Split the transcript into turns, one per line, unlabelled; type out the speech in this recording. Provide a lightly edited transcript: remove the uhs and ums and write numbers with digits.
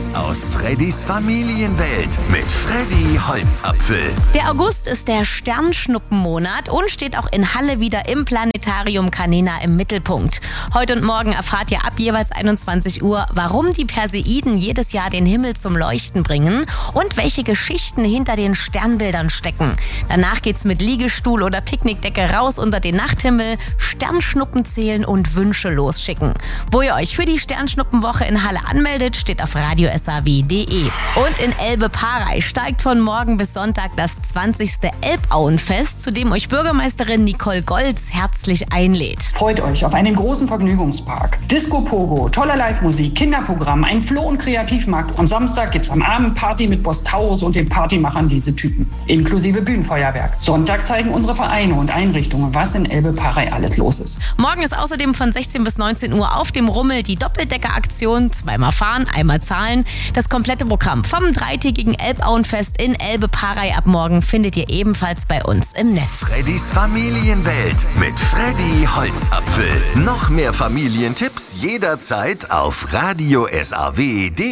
Tipps aus Freddys Familienwelt mit Freddy Holzapfel.
Der August ist der Sternschnuppenmonat und steht auch in Halle wieder im Planetarium Canina im Mittelpunkt. Heute und morgen erfahrt ihr ab jeweils 21 Uhr, warum die Perseiden jedes Jahr den Himmel zum Leuchten bringen und welche Geschichten hinter den Sternbildern stecken. Danach geht's mit Liegestuhl oder Picknickdecke raus unter den Nachthimmel, Sternschnuppen zählen und Wünsche losschicken. Wo ihr euch für die Sternschnuppenwoche in Halle anmeldet, steht auf radiosaw.de. Und in Elbe-Parey steigt von morgen bis Sonntag das 20. Elbauenfest, zu dem euch Bürgermeisterin Nicole Goltz herzlich einlädt.
Freut euch auf einen großen Vergnügungspark. Disco Pogo, tolle Live-Musik, Kinderprogramm, ein Floh- und Kreativmarkt. Am Samstag gibt's am Abend Party mit Boss Taurus und den Partymachern Diese Typen. Inklusive Bühnenfeuerwerk. Sonntag zeigen unsere Vereine und Einrichtungen, was in Elbe-Parey alles los ist.
Morgen ist außerdem von 16 bis 19 Uhr auf dem Rummel die Doppeldecker-Aktion. Zweimal fahren, einmal zahlen. Das komplette Programm vom dreitägigen Elbauenfest in Elbe-Parey ab morgen findet ihr ebenfalls bei uns im Netz.
Freddys Familienwelt mit Freddy Holzapfel. Noch mehr Familientipps jederzeit auf radiosaw.de.